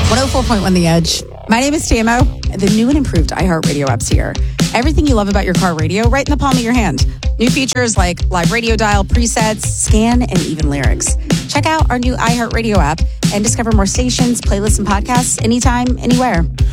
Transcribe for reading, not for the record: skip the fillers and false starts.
104.1 The Edge. My name is Tamo. The new and improved iHeartRadio app's here. Everything you love about your car radio right in the palm of your hand. New features like live radio dial, presets, scan, and even lyrics. Check out our new iHeartRadio app and discover more stations, playlists, and podcasts anytime, anywhere.